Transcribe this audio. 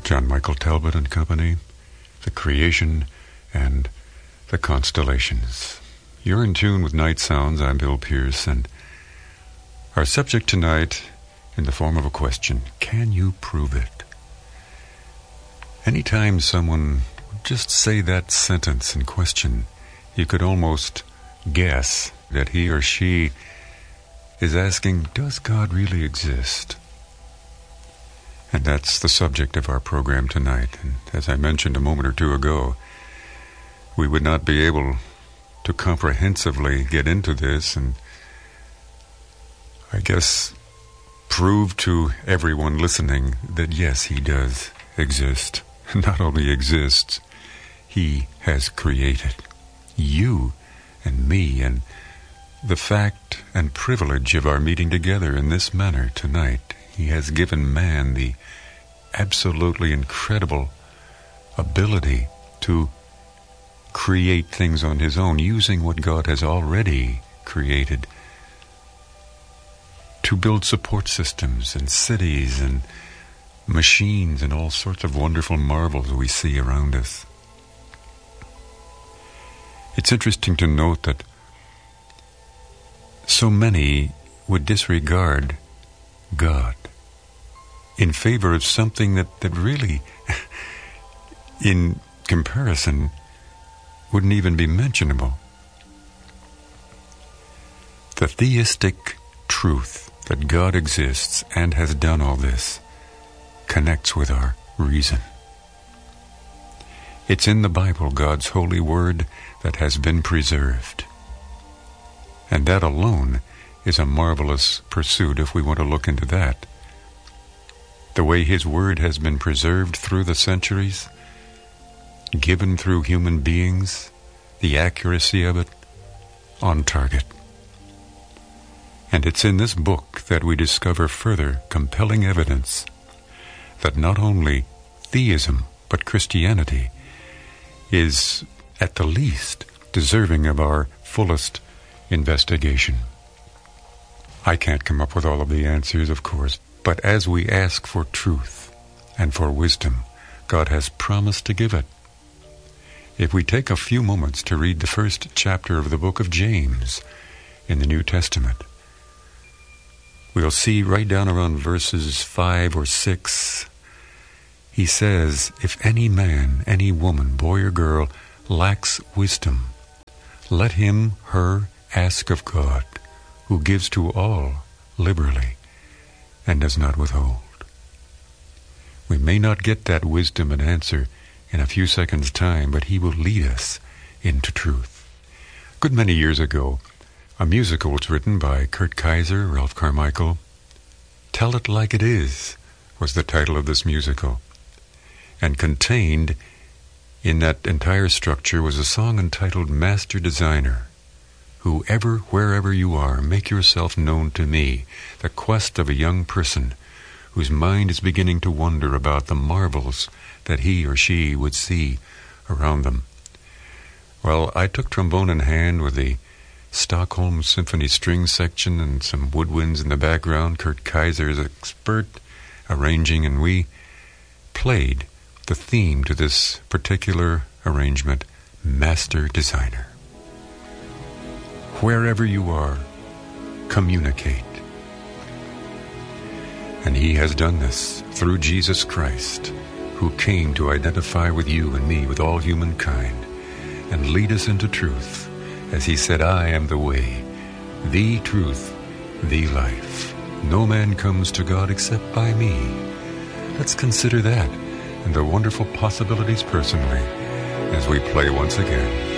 John Michael Talbot and Company, The Creation and the Constellations. You're in tune with Night Sounds. I'm Bill Pierce, and our subject tonight, in the form of a question, can you prove it? Anytime someone would just say that sentence in question, you could almost guess that he or she is asking, does God really exist? And that's the subject of our program tonight. And as I mentioned a moment or two ago, we would not be able to comprehensively get into this and, I guess, prove to everyone listening that yes, he does exist. Not only exists, he has created you and me, and the fact and privilege of our meeting together in this manner tonight. He has given man the absolutely incredible ability to create things on his own, using what God has already created to build support systems and cities and machines and all sorts of wonderful marvels we see around us. It's interesting to note that so many would disregard God in favor of something that really, in comparison, wouldn't even be mentionable. The theistic truth that God exists and has done all this connects with our reason. It's in the Bible, God's holy word, that has been preserved. And that alone is a marvelous pursuit if we want to look into that. The way his word has been preserved through the centuries, given through human beings, the accuracy of it, on target. And it's in this book that we discover further compelling evidence that not only theism, but Christianity is, at the least, deserving of our fullest investigation. I can't come up with all of the answers, of course, but as we ask for truth and for wisdom, God has promised to give it. If we take a few moments to read the first chapter of the book of James in the New Testament, we'll see right down around verses 5 or 6, he says, if any man, any woman, boy or girl, lacks wisdom, let him, her, ask of God, who gives to all liberally and does not withhold. We may not get that wisdom and answer in a few seconds' time, but he will lead us into truth. A good many years ago, a musical was written by Kurt Kaiser, Ralph Carmichael. Tell It Like It Is was the title of this musical. And contained in that entire structure was a song entitled Master Designer. Whoever, wherever you are, make yourself known to me, the quest of a young person whose mind is beginning to wonder about the marvels that he or she would see around them. Well, I took trombone in hand with the Stockholm Symphony string section and some woodwinds in the background. Kurt Kaiser is expert arranging, and we played the theme to this particular arrangement, Master Designer. Wherever you are, communicate. And he has done this through Jesus Christ, who came to identify with you and me, with all humankind, and lead us into truth, as he said, I am the way, the truth, the life. No man comes to God except by me. Let's consider that and the wonderful possibilities personally as we play once again.